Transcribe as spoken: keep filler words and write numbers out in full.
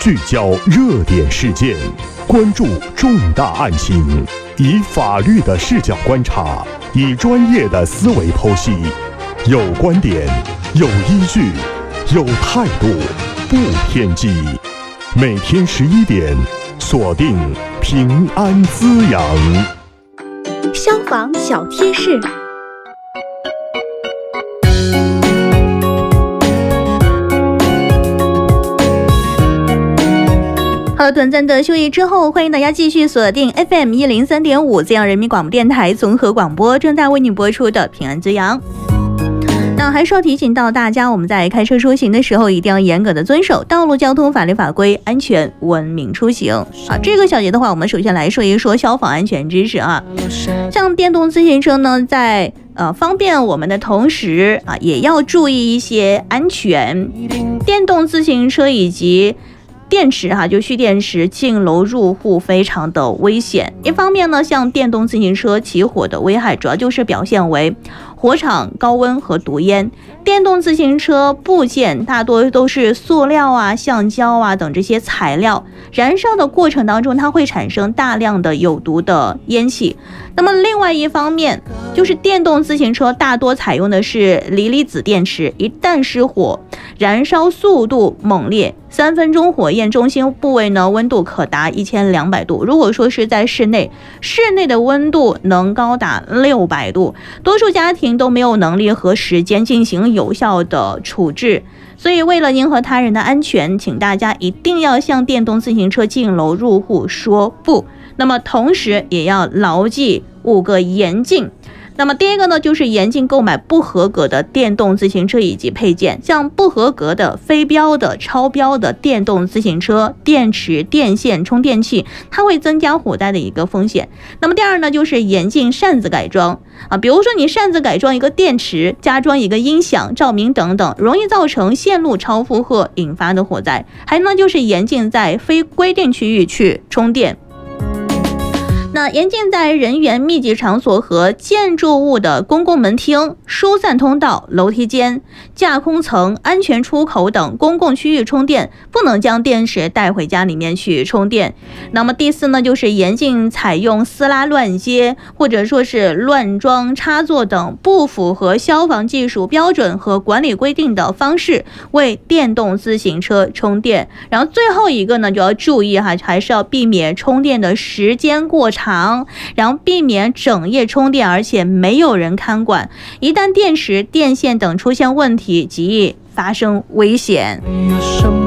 聚焦热点事件，关注重大案情，以法律的视角观察，以专业的思维剖析，有观点，有依据，有态度，不偏激。每天十一点，锁定平安滋养。 消防小贴士。好了，短暂的休息之后，欢迎大家继续锁定 F M 一零三点五滋养人民广播电台综合广播，正在为你播出的平安滋养。那还是要提醒到大家，我们在开车出行的时候一定要严格的遵守道路交通法律法规，安全文明出行。好，这个小节的话，我们首先来说一说消防安全知识啊。像电动自行车呢，在呃方便我们的同时啊，也要注意一些安全。电动自行车以及电池哈、啊，就蓄电池进楼入户非常的危险。一方面呢，像电动自行车起火的危害，主要就是表现为火场、高温和毒烟。电动自行车部件大多都是塑料啊、橡胶啊等这些材料，燃烧的过程当中，它会产生大量的有毒的烟气。那么另外一方面，就是电动自行车大多采用的是锂离子电池，一旦失火，燃烧速度猛烈，三分钟火焰中心部位呢温度可达一千两百度。如果说是在室内，室内的温度能高达六百度，多数家庭都没有能力和时间进行有效的处置。所以为了迎合他人的安全，请大家一定要向电动自行车进楼入户说不。那么同时也要牢记五个严禁。那么第一个呢，就是严禁购买不合格的电动自行车以及配件，像不合格的、非标的、超标的电动自行车、电池、电线、充电器，它会增加火灾的一个风险。那么第二呢，就是严禁擅自改装啊，比如说你擅自改装一个电池，加装一个音响、照明等等，容易造成线路超负荷引发的火灾。还有呢，就是严禁在非规定区域去充电。那严禁在人员密集场所和建筑物的公共门厅、疏散通道、楼梯间、架空层、安全出口等公共区域充电，不能将电池带回家里面去充电。那么第四呢，就是严禁采用撕拉乱接或者说是乱装插座等不符合消防技术标准和管理规定的方式为电动自行车充电。然后最后一个呢，就要注意哈，还是要避免充电的时间过长，然后避免整夜充电，而且没有人看管。一旦电池、电线等出现问题，极易发生危险。